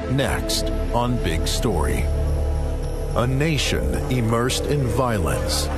Next on Big Story. A nation immersed in violence.